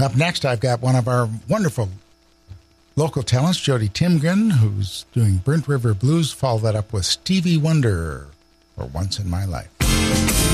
Up next, I've got one of our wonderful local talents, Jody Timgren, who's doing Burnt River Blues. Follow that up with Stevie Wonder for Once in My Life.